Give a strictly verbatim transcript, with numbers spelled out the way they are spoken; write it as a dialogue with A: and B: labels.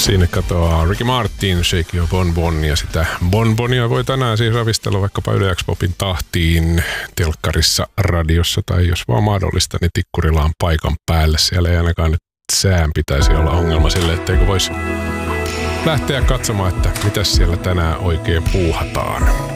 A: Siinä katoaa Ricky Martin, Shake Your Bon Bon, ja sitä bonbonia voi tänään siis ravistella vaikkapa Yle X Popin tahtiin telkkarissa, radiossa tai jos vaan mahdollista, niin tikkurilla on paikan päällä. Siellä ei ainakaan nyt sään pitäisi olla ongelma sille, etteikö voisi lähteä katsomaan, että mitä siellä tänään oikein puuhataan.